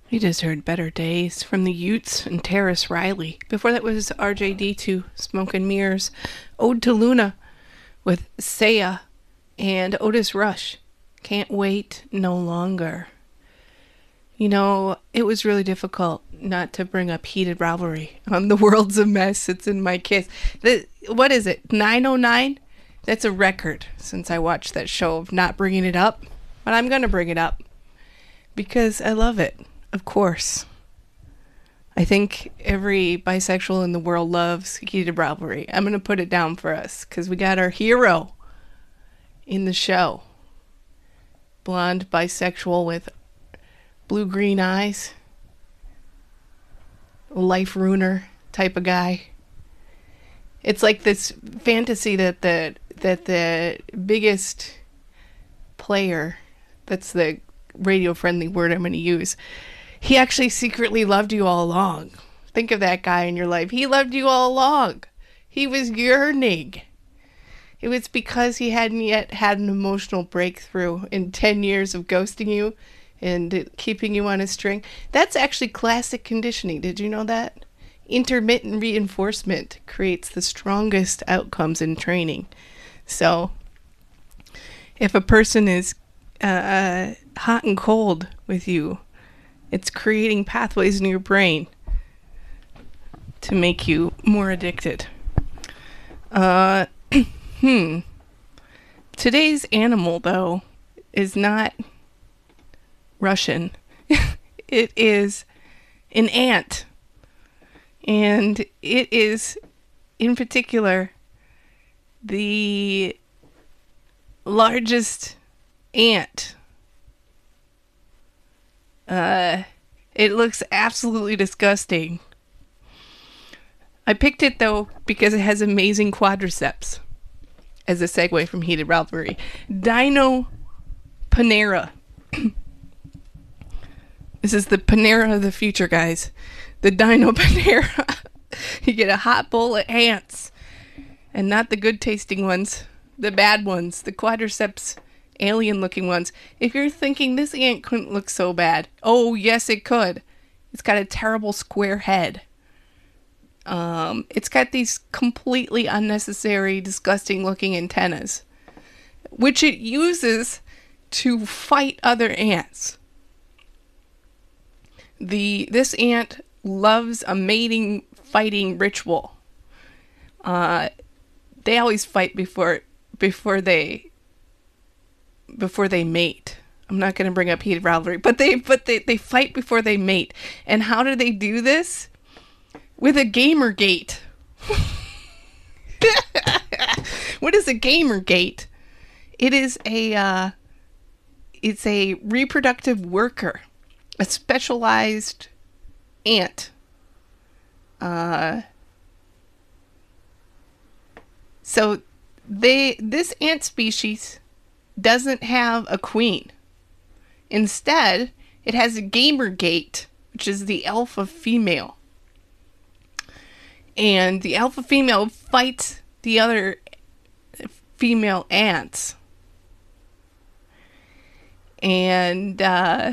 You just heard Better Days from the Utes and Terrace Riley. Before that was RJD2, Smoke and Mirrors, Ode to Luna with Saya, and Otis Rush, Can't Wait No Longer. You know, it was really difficult not to bring up Heated Rivalry on The World's a Mess. It's in my kiss. What is it, 909? That's a record since I watched that show of not bringing it up. But I'm going to bring it up because I love it. Of course. I think every bisexual in the world loves Heated Rivalry. I'm going to put it down for us because we got our hero in the show. Blonde bisexual with blue-green eyes. Life ruiner type of guy. It's like this fantasy that the biggest player, that's the radio-friendly word I'm going to use, he actually secretly loved you all along. Think of that guy in your life. He loved you all along. He was yearning. It was because he hadn't yet had an emotional breakthrough in 10 years of ghosting you and keeping you on a string. That's actually classic conditioning. Did you know that? Intermittent reinforcement creates the strongest outcomes in training. So, if a person is hot and cold with you, it's creating pathways in your brain to make you more addicted. Today's animal, though, is not Russian. It is an ant. And it is, in particular, the largest ant. It looks absolutely disgusting. I picked it, though, because it has amazing quadriceps. As a segue from Heated Rivalry. Dino Panera. This is the Panera of the future, guys. The Dino Panera. You get a hot bowl of ants. And not the good tasting ones. The bad ones. The quadriceps alien looking ones. If you're thinking this ant couldn't look so bad. Oh, yes it could. It's got a terrible square head. It's got these completely unnecessary, disgusting looking antennas. Which it uses to fight other ants. This ant loves a mating fighting ritual. They always fight before they mate. I'm not going to bring up Heated Rivalry, but they fight before they mate. And how do they do this? With a Gamergate. What is a Gamergate? It is it's a reproductive worker, a specialized ant. So this ant species doesn't have a queen. Instead, it has a Gamergate, which is the alpha female. And the alpha female fights the other female ants. And how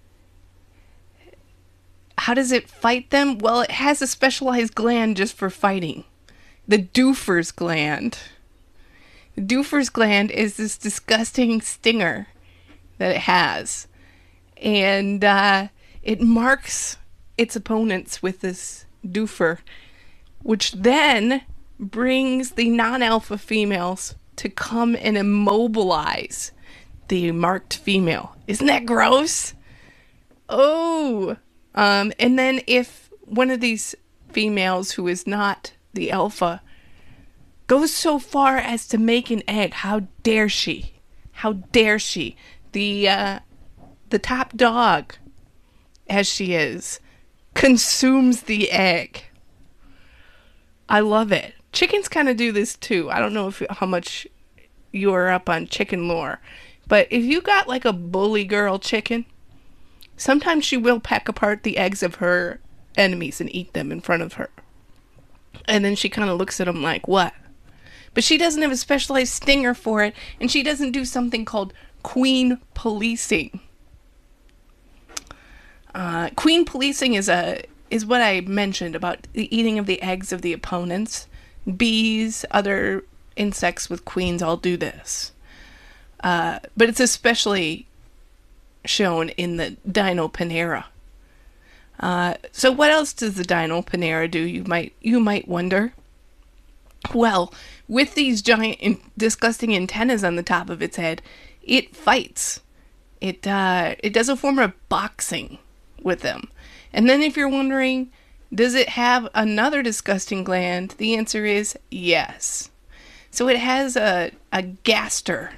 does it fight them? Well, it has a specialized gland just for fighting. The Doofer's gland. The Doofer's gland is this disgusting stinger that it has. And it marks its opponents with this Doofer, which then brings the non-alpha females to come and immobilize the marked female. Isn't that gross? Oh. And then if one of these females who is not the alpha goes so far as to make an egg, how dare she? How dare she? The top dog, as she is, consumes the egg. I love it. Chickens kind of do this too. I don't know how much you are up on chicken lore, but if you got like a bully girl chicken, sometimes she will peck apart the eggs of her enemies and eat them in front of her. And then she kind of looks at them like, what? But she doesn't have a specialized stinger for it, and she doesn't do something called queen policing. Queen policing is what I mentioned about the eating of the eggs of the opponents. Bees, other insects with queens all do this. But it's especially shown in the Dinopanera. So what else does the Dinopanera do, you might wonder? Well, with these giant, disgusting antennas on the top of its head, it fights. It does a form of boxing with them. And then if you're wondering, does it have another disgusting gland? The answer is yes. So it has a gaster.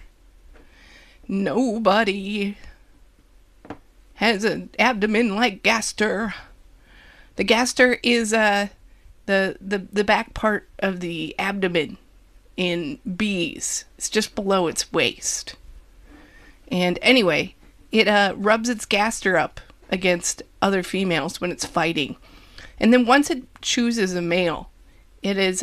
Nobody has an abdomen like gaster. The gaster is the back part of the abdomen in bees. It's just below its waist. And anyway, it rubs its gaster up against other females when it's fighting. And then once it chooses a male, it is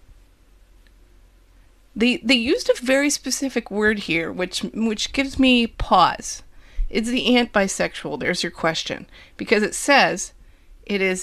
they used a very specific word here, which gives me pause. It's the ant bisexual. There's your question. Because it says it is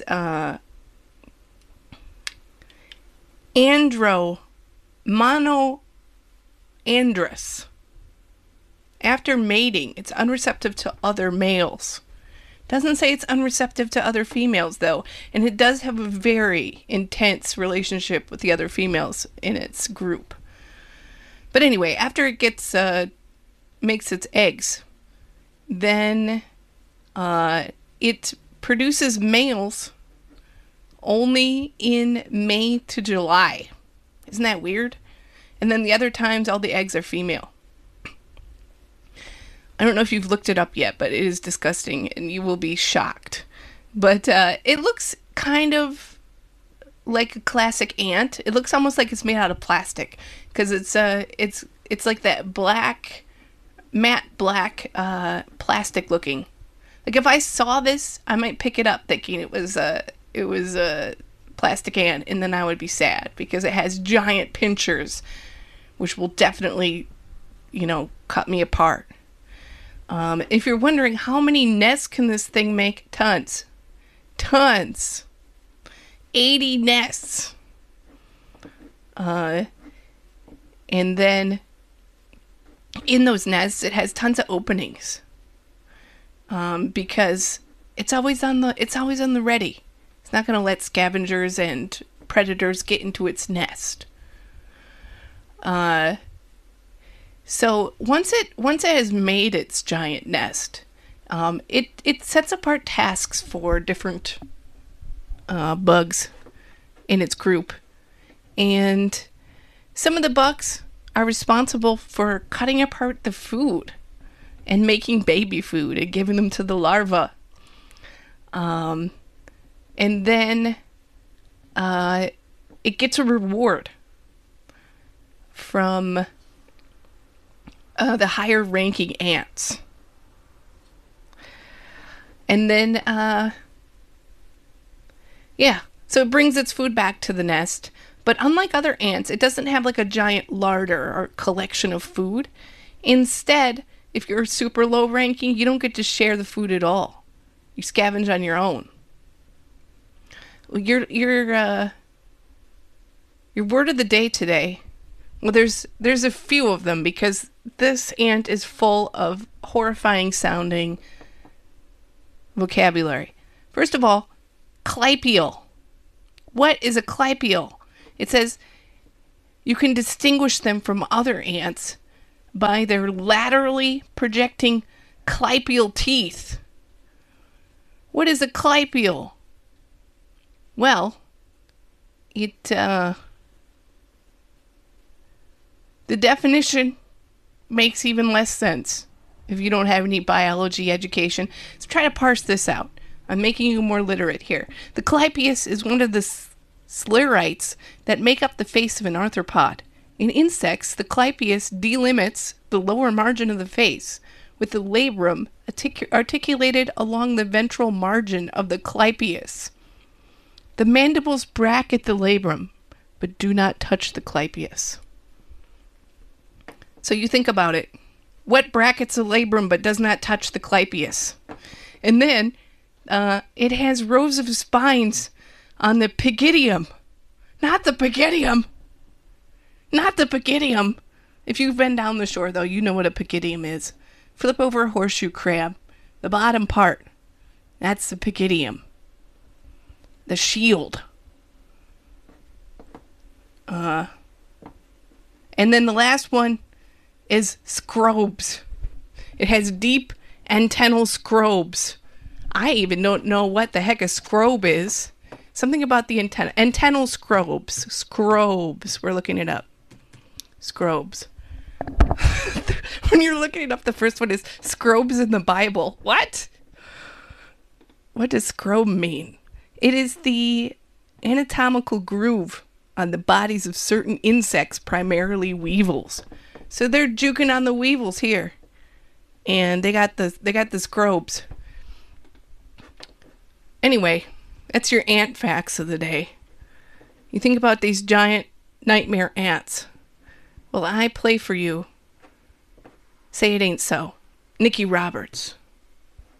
monoandrous. After mating, it's unreceptive to other males. Doesn't say it's unreceptive to other females, though, and it does have a very intense relationship with the other females in its group. But anyway, after it gets makes its eggs, then it produces males only in May to July. Isn't that weird? And then the other times, all the eggs are female. I don't know if you've looked it up yet, but it is disgusting, and you will be shocked. But it looks kind of like a classic ant. It looks almost like it's made out of plastic, because it's like that black, matte black, plastic looking. Like if I saw this, I might pick it up thinking it was a plastic ant, and then I would be sad because it has giant pinchers, which will definitely, cut me apart. If you're wondering how many nests can this thing make, tons. 80 nests. And then in those nests, it has tons of openings. Because it's always on the ready. It's not going to let scavengers and predators get into its nest. So once it has made its giant nest, it sets apart tasks for different bugs in its group, and some of the bugs are responsible for cutting apart the food and making baby food and giving them to the larvae. And then it gets a reward from the higher ranking ants. And then, so it brings its food back to the nest. But unlike other ants, it doesn't have like a giant larder or collection of food. Instead, if you're super low ranking, you don't get to share the food at all. You scavenge on your own. Your word of the day today. Well, there's a few of them because this ant is full of horrifying sounding vocabulary. First of all, clypeal. What is a clypeal? It says you can distinguish them from other ants by their laterally projecting clypeal teeth. What is a clypeal? Well, the definition makes even less sense if you don't have any biology education. So try to parse this out. I'm making you more literate here. The clypeus is one of the sclerites that make up the face of an arthropod. In insects, the clypeus delimits the lower margin of the face, with the labrum articulated along the ventral margin of the clypeus. The mandibles bracket the labrum, but do not touch the clypeus. So you think about it. What brackets the labrum but does not touch the clypeus? And then It has rows of spines on the pygidium. Not the pygidium. Not the pygidium. If you've been down the shore, though, you know what a pygidium is. Flip over a horseshoe crab. The bottom part. That's the pygidium. The shield. And then the last one is scrobes. It has deep antennal scrobes. I even don't know what the heck a scrobe is. Something about the antenna. Antennal scrobes. Scrobes. We're looking it up. Scrobes. When you're looking it up, the first one is scrobes in the Bible. What? What does scrobe mean? It is the anatomical groove on the bodies of certain insects, primarily weevils. So they're juking on the weevils here. And they got the scrobes. Anyway, that's your ant facts of the day. You think about these giant nightmare ants. Well, I play for you. Say It Ain't So. Nikki Roberts.